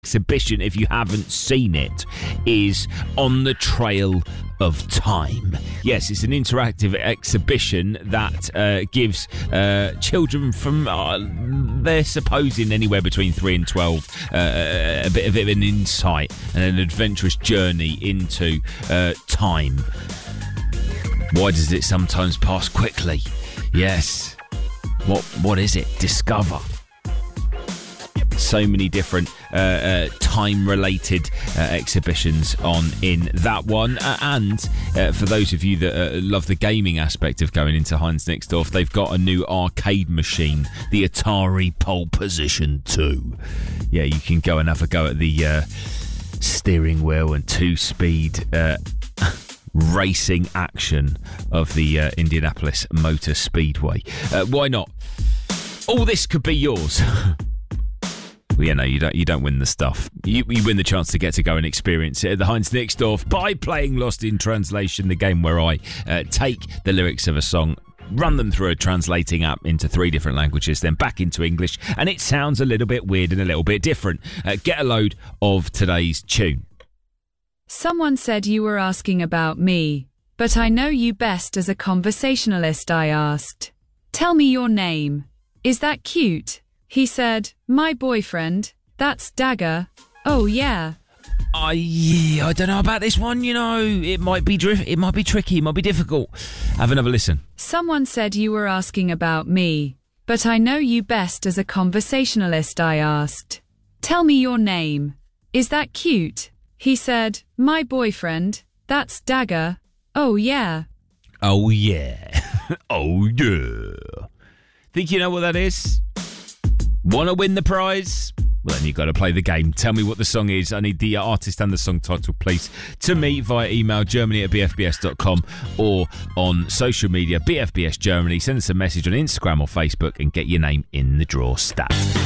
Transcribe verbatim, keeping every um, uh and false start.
exhibition, if you haven't seen it, is On the Trail of Time. Yes, it's an interactive exhibition that uh, gives uh, children from, uh, they're supposing anywhere between three and twelve, uh, a bit of an insight and an adventurous journey into uh, time. Why does it sometimes pass quickly? Yes. What What is it? Discover. So many different uh, uh, time-related uh, exhibitions on in that one. Uh, and uh, for those of you that uh, love the gaming aspect of going into Heinz Nixdorf, they've got a new arcade machine, the Atari Pole Position two. Yeah, you can go and have a go at the uh, steering wheel and two-speed uh, racing action of the uh, Indianapolis Motor Speedway. Uh, why not? All this could be yours. Well, yeah, no, you don't. You don't win the stuff. You, you win the chance to get to go and experience it at the Heinz Nixdorf by playing Lost in Translation, the game where I uh, take the lyrics of a song, run them through a translating app into three different languages, then back into English, and it sounds a little bit weird and a little bit different. Uh, get a load of today's tune. Someone said you were asking about me, but I know you best as a conversationalist, I asked. Tell me your name. Is that cute? He said, my boyfriend. That's Dagger. Oh, yeah. I yeah, I don't know about this one, you know. It might be dri- it might be tricky, it might be difficult. Have another listen. Someone said you were asking about me, but I know you best as a conversationalist, I asked. Tell me your name. Is that cute? He said, my boyfriend. That's Dagger. Oh, yeah. Oh, yeah. Oh, yeah. Think you know what that is? Want to win the prize? Well, then you've got to play the game. Tell me what the song is. I need the artist and the song title, please, to me via email, germany at b f b s dot com, or on social media, B F B S Germany. Send us a message on Instagram or Facebook and get your name in the draw stat.